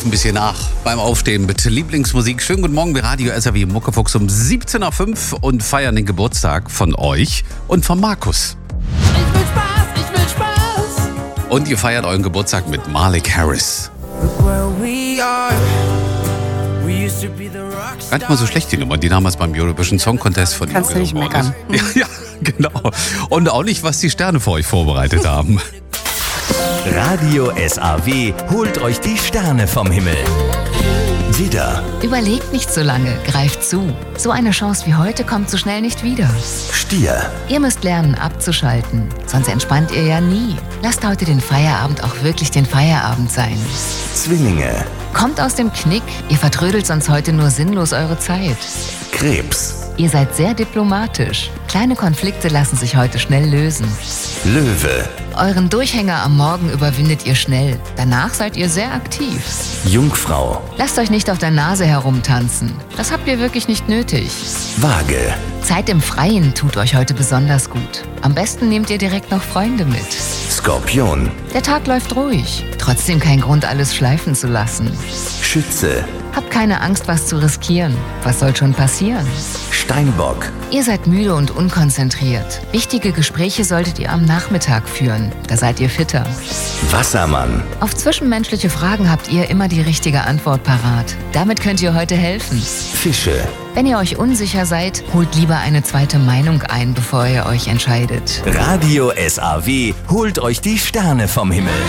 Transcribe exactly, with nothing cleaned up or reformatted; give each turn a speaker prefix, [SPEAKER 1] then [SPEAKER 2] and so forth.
[SPEAKER 1] helfen ein bisschen nach beim Aufstehen mit Lieblingsmusik. Schönen guten Morgen, wir Radio S R W Muckefuchs um siebzehn Uhr fünf und feiern den Geburtstag von euch und von Markus.
[SPEAKER 2] Ich will Spaß, ich will Spaß.
[SPEAKER 1] Und ihr feiert euren Geburtstag mit Malik Harris. Gar nicht mal so schlecht, die Nummer, die damals beim Eurovision Song Contest von ihm
[SPEAKER 3] Kannst du nicht meckern.
[SPEAKER 1] Ja, ja, genau. Und auch nicht, was die Sterne für euch vorbereitet haben.
[SPEAKER 4] Radio S A W holt euch die Sterne vom Himmel. Widder,
[SPEAKER 5] Überlegt nicht so lange, greift zu. So eine Chance wie heute kommt so schnell nicht wieder.
[SPEAKER 4] Stier,
[SPEAKER 5] Ihr müsst lernen abzuschalten, sonst entspannt ihr ja nie. Lasst heute den Feierabend auch wirklich den Feierabend sein.
[SPEAKER 4] Zwillinge,
[SPEAKER 5] Kommt aus dem Knick, ihr vertrödelt sonst heute nur sinnlos eure Zeit.
[SPEAKER 4] Krebs,
[SPEAKER 5] Ihr seid sehr diplomatisch. Kleine Konflikte lassen sich heute schnell lösen.
[SPEAKER 4] Löwe,
[SPEAKER 5] Euren Durchhänger am Morgen überwindet ihr schnell. Danach seid ihr sehr aktiv.
[SPEAKER 4] Jungfrau,
[SPEAKER 5] Lasst euch nicht auf der Nase herumtanzen. Das habt ihr wirklich nicht nötig.
[SPEAKER 4] Waage,
[SPEAKER 5] Zeit im Freien tut euch heute besonders gut. Am besten nehmt ihr direkt noch Freunde mit.
[SPEAKER 4] Skorpion,
[SPEAKER 5] Der Tag läuft ruhig. Trotzdem kein Grund, alles schleifen zu lassen.
[SPEAKER 4] Schütze,
[SPEAKER 5] Habt keine Angst, was zu riskieren. Was soll schon passieren?
[SPEAKER 4] Steinbock,
[SPEAKER 5] Ihr seid müde und unkonzentriert. Wichtige Gespräche solltet ihr am Nachmittag führen. Da seid ihr fitter.
[SPEAKER 4] Wassermann,
[SPEAKER 5] Auf zwischenmenschliche Fragen habt ihr immer die richtige Antwort parat. Damit könnt ihr heute helfen.
[SPEAKER 4] Fische,
[SPEAKER 5] Wenn ihr euch unsicher seid, holt lieber eine zweite Meinung ein, bevor ihr euch entscheidet.
[SPEAKER 4] Radio S A W holt euch die Sterne vom Himmel.